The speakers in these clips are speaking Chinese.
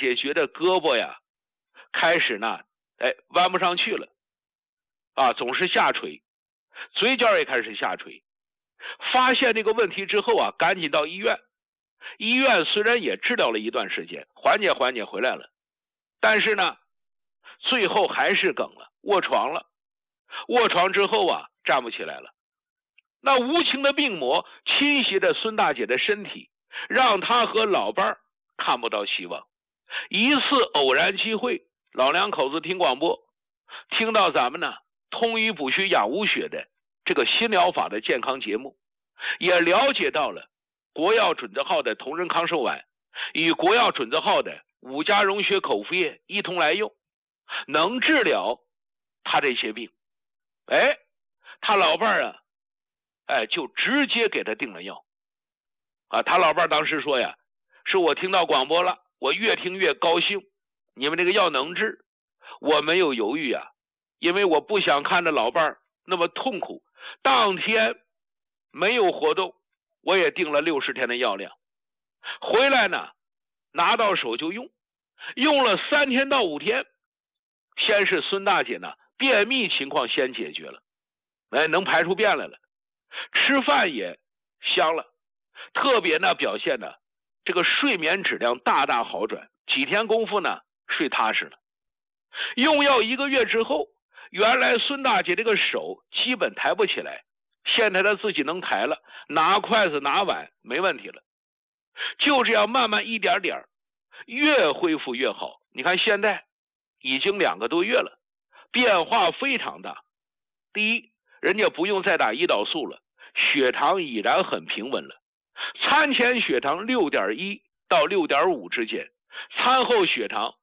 姐觉得胳膊呀开始呢弯不上去了啊，总是下垂，嘴角也开始下垂。发现这个问题之后啊，赶紧到医院。医院虽然也治疗了一段时间，缓解回来了，但是呢最后还是梗了，卧床了。卧床之后啊，站不起来了。那无情的病魔侵袭着孙大姐的身体，让她和老伴儿看不到希望。一次偶然机会，老两口子听广播，听到咱们呢通医补虚养无血的这个新疗法的健康节目，也了解到了国药准字号的同仁康寿丸与国药准字号的5加溶血口服液一同来用，能治疗他这些病。他老伴儿啊就直接给他定了药啊。他老伴儿当时说呀，是我听到广播了，我越听越高兴，你们这个药能治。我没有犹豫啊，因为我不想看着老伴儿那么痛苦。当天没有活动，我也定了60天的药量，回来呢拿到手就用，用了3天到5天，先是孙大姐呢便秘情况先解决了，能排出便来了，吃饭也香了，特别呢表现呢这个睡眠质量大大好转，几天功夫呢睡踏实了。用药1个月之后，原来孙大姐这个手基本抬不起来，现在她自己能抬了，拿筷子拿碗没问题了。就这样慢慢一点点，越恢复越好。你看现在已经2个多月了，变化非常大。第一，人家不用再打胰岛素了，血糖已然很平稳了，餐前血糖6.1到6.5之间，餐后血糖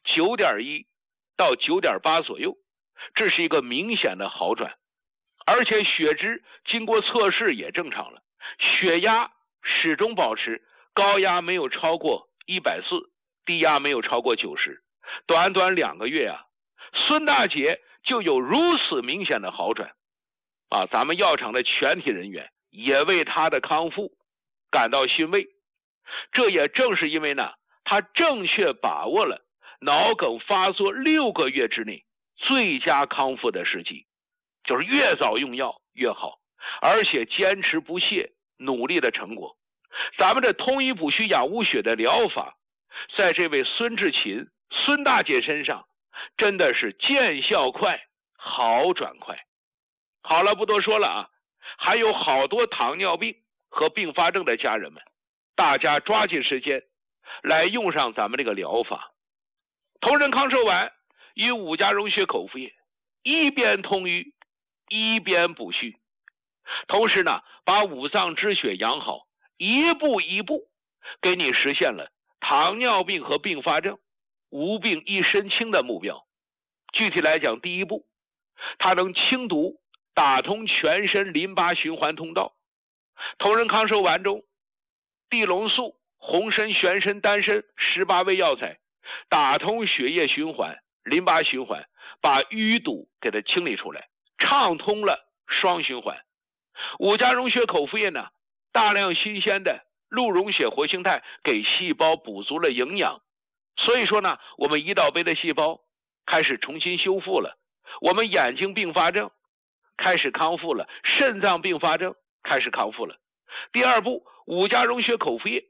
9.1到9.8左右，这是一个明显的好转。而且血脂经过测试也正常了，血压始终保持高压没有超过140，低压没有超过90。短短2个月啊，孙大姐就有如此明显的好转啊！咱们药厂的全体人员也为她的康复感到欣慰。这也正是因为呢，她正确把握了脑梗发作6个月之内最佳康复的时机，就是越早用药越好，而且坚持不懈努力的成果。咱们这通医补虚养无血的疗法，在这位孙志勤孙大姐身上真的是见效快，好转快。好了，不多说了啊，还有好多糖尿病和并发症的家人们，大家抓紧时间来用上咱们这个疗法。同仁康寿丸与5加溶血口服液，一边通瘀一边补虚，同时呢把五脏之血养好，一步一步给你实现了糖尿病和并发症无病一身轻的目标。具体来讲，第一步，它能清毒，打通全身淋巴循环通道。同仁康寿丸中地龙素、红参、玄参、丹参18味药材，打通血液循环、淋巴循环，把淤堵给它清理出来，畅通了双循环。5加溶血口服液呢，大量新鲜的鹿溶血活性肽给细胞补足了营养，所以说呢，我们胰岛杯的细胞开始重新修复了，我们眼睛并发症开始康复了，肾脏并发症开始康复了。第二步，5加溶血口服液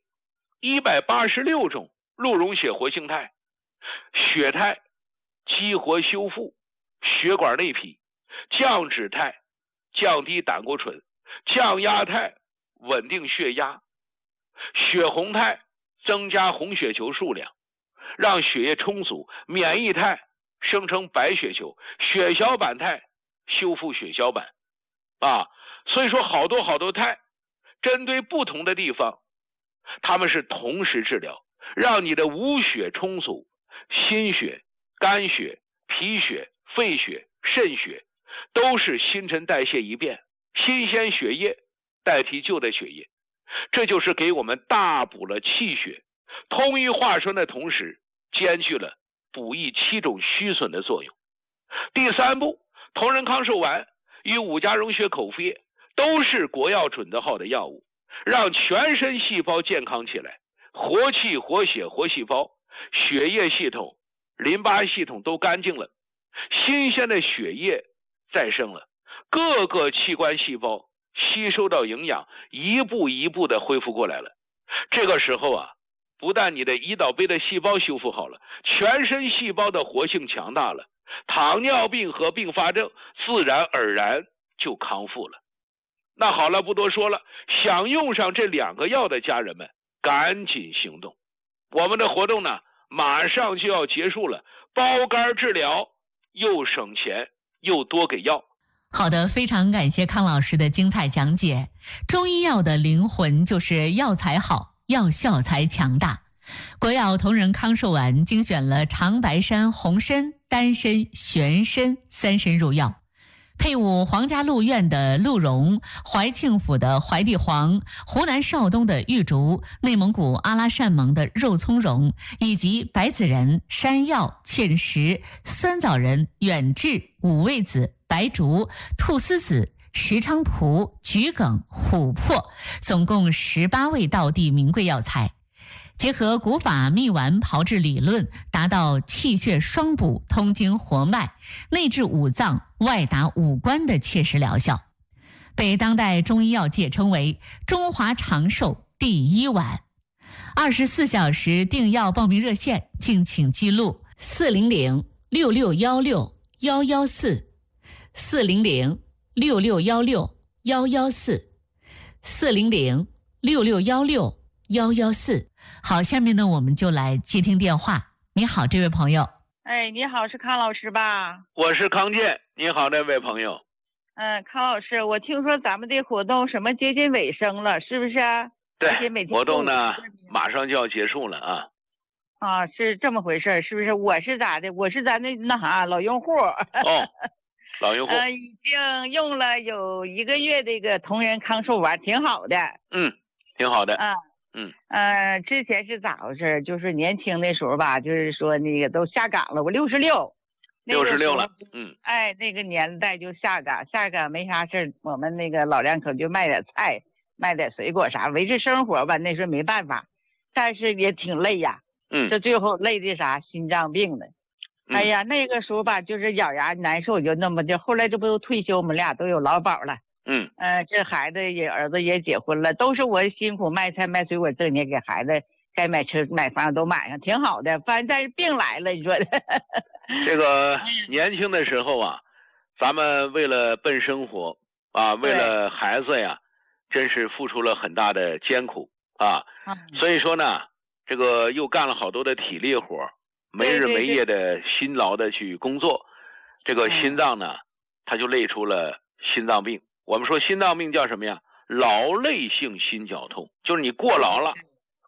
186种鹿溶血活性肽，血肽激活修复血管内皮，降脂肽降低胆固醇，降压肽稳定血压，血红肽增加红血球数量，让血液充足，免疫肽生成白血球，血小板肽修复血小板啊。所以说好多肽针对不同的地方，他们是同时治疗，让你的无血充足，心血、肝血、脾血、肺血、肾血都是新陈代谢一遍，新鲜血液代替旧的血液，这就是给我们大补了气血，通瘀化生的同时，兼具了补益7种虚损的作用。第三步，同仁康寿丸与5加溶血口服液都是国药准字号的药物，让全身细胞健康起来，活气、活血、活细胞， 血液系统、淋巴系统都干净了，新鲜的血液再生了，各个器官细胞吸收到营养，一步一步的恢复过来了。这个时候啊，不但你的胰岛杯的细胞修复好了，全身细胞的活性强大了，糖尿病和并发症自然而然就康复了。那好了，不多说了，想用上这2个药的家人们赶紧行动。我们的活动呢马上就要结束了，包干治疗，又省钱又多给药。 好的，非常感谢康老师的精彩讲解。中医药的灵魂就是药材好，药效才强大。国药同仁康寿丸精选了长白山、红参、丹参、玄参3参入药，配伍皇家鹿苑的鹿茸、怀庆府的怀地黄、湖南邵东的玉竹、内蒙古阿拉善盟的肉苁蓉，以及白子仁、山药、芡实、酸枣仁、远志、五味子、白术、菟丝子、石菖蒲、桔梗、琥珀，总共18味道地名贵药材，结合古法秘丸炮制理论，达到气血双补、通经活脉、内治五脏、外达五官的切实疗效，被当代中医药界称为中华长寿第1丸。24小时订药报名热线，敬请记录400-6616-114 400-6616-114 400-6616-114。好，下面呢我们就来接听电话。你好，这位朋友。 哎，你好，是康老师吧？ 我是康健，你好，那位朋友。 康老师，我听说咱们这活动什么接近尾声了，是不是？ 对，活动呢马上就要结束了啊。 啊，是这么回事，是不是？我是咋的？我是咱那啥老用户。 哦，老用户。 已经用了有1个月这个同仁康寿丸，挺好的。 挺好的。 之前是咋回事？就是年轻的时候吧，就是说那个都下岗了，我66 了。 哎，那个年代就下岗没啥事儿，我们那个老两口就卖点菜，卖点水果啥，维持生活吧。那时候没办法，但是也挺累呀。这最后累的啥？心脏病的。哎呀，那个时候吧，就是咬牙难受，就那么的。后来这不都退休，我们俩都有劳保了。这孩子也儿子也结婚了，都是我辛苦卖菜卖水果挣钱，给孩子该买车买房都买上，挺好的。反正但是病来了，你说的。 这个年轻的时候啊，咱们为了奔生活啊，为了孩子呀，真是付出了很大的艰苦啊。所以说呢，这个又干了好多的体力活，没日没夜的辛劳的去工作，这个心脏呢，它就累出了心脏病。我们说心脏病叫什么呀？劳累性心绞痛，就是你过劳了，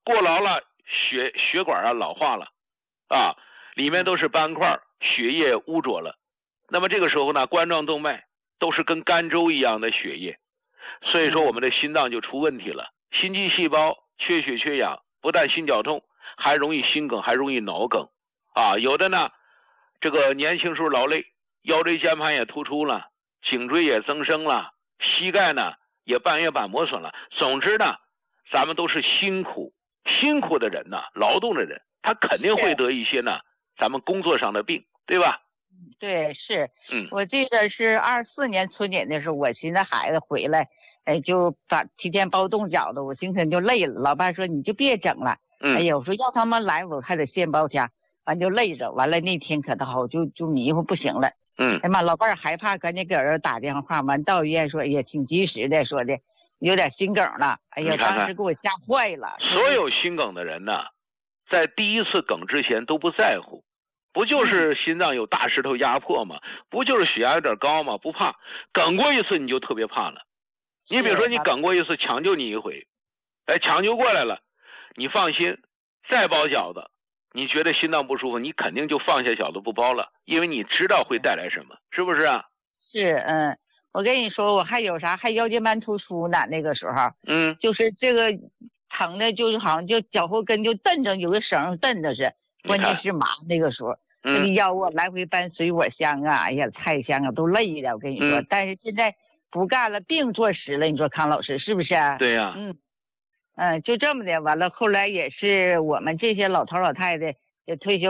血管啊老化了啊，里面都是斑块，血液污浊了。那么这个时候呢，冠状动脉都是跟甘粥一样的血液，所以说我们的心脏就出问题了。心肌细胞缺血缺氧，不但心绞痛，还容易心梗，还容易脑梗啊。有的呢，这个年轻时候劳累，腰椎间盘也突出了，颈椎也增生了，膝盖呢也半月板磨损了。总之呢，咱们都是辛苦的人呢，劳动的人，他肯定会得一些呢咱们工作上的病，对吧？ 对，是。我记得是24年春节的时候，我寻思孩子回来，就提前包冻饺子，我寻思就累了。老爸说你就别整了。哎呀，我说要他们来，我还得现包家，完就累着。完了那天可好，就迷糊不行了。哎妈，老伴儿害怕，赶紧给儿子打电话，完到医院说，哎呀，挺及时的，说的有点心梗了。哎呀，当时给我吓坏了。 所有心梗的人呢，在第一次梗之前都不在乎，不就是心脏有大石头压迫吗？不就是血压有点高吗？不怕，梗过一次你就特别怕了。你比如说你梗过一次，抢救你一回，抢救过来了，你放心，再包饺子。你觉得心脏不舒服，你肯定就放下饺子不包了，因为你知道会带来什么，是不是啊？ 是。我跟你说，我还有啥，还腰间盘突出呢。那个时候，就是这个疼的，就是好像就脚后跟就蹬着，有个绳蹬着是，关键是麻。那个时候，那个腰啊，来回搬水果箱啊，哎呀，菜箱啊，都累的。我跟你说，但是现在不干了，病坐实了。你说康老师是不是？ 对呀。 就这么的。完了，后来也是我们这些老头老太太就退休